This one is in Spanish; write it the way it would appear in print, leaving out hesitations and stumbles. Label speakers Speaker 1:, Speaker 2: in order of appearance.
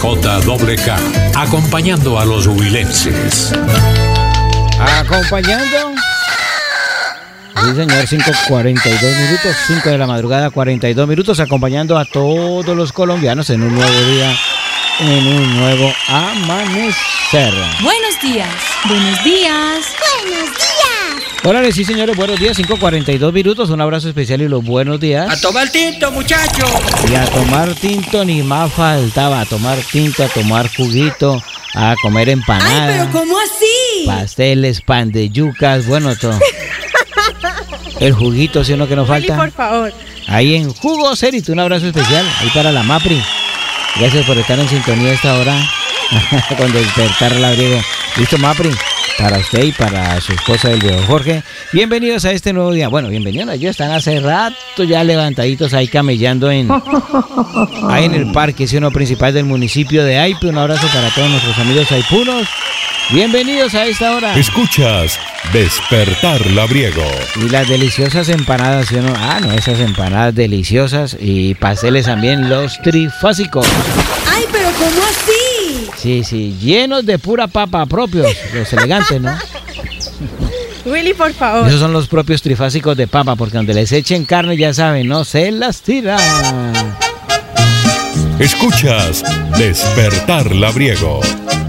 Speaker 1: JKK, acompañando a los huilenses.
Speaker 2: Acompañando. Sí, señor, 5:42 minutos, 5 de la madrugada, 42 minutos, acompañando a todos los colombianos en un nuevo día, en un nuevo amanecer.
Speaker 3: Buenos días. Buenos días.
Speaker 4: Buenos días.
Speaker 2: Hola, sí, señores, buenos días, 5:42 minutos, un abrazo especial y los buenos días.
Speaker 5: A tomar tinto, muchachos.
Speaker 2: Y a tomar tinto ni más faltaba, a tomar tinto, a tomar juguito, a comer empanadas.
Speaker 3: Ay, pero ¿cómo así?
Speaker 2: Pasteles, pan de yucas, bueno, todo. El juguito, ¿sí o no que nos falta?
Speaker 4: Por favor.
Speaker 2: Ahí en Jugo Cerito, un abrazo especial, ahí para la Mapri. Gracias por estar en sintonía a esta hora, con Despertar Labriego. Listo, Mapri, para usted y para su esposa, el viejo Jorge. Bienvenidos a este nuevo día. Bueno, bienvenidos, ellos están hace rato ya levantaditos ahí camellando ahí en el parque, ¿sí o no? Principal del municipio de Aipe. Un abrazo para todos nuestros amigos aipunos. Bienvenidos a esta hora.
Speaker 1: Escuchas Despertar Labriego.
Speaker 2: Y las deliciosas empanadas, ¿sí o no? Ah, no, esas empanadas deliciosas y pasteles también, los trifásicos.
Speaker 3: Ay, pero ¿cómo así?
Speaker 2: Sí, llenos de pura papa propios, los elegantes, ¿no?
Speaker 4: Willy, por favor.
Speaker 2: Esos son los propios trifásicos de papa, porque donde les echen carne, ya saben, no se las tiran.
Speaker 1: Escuchas Despertar Labriego.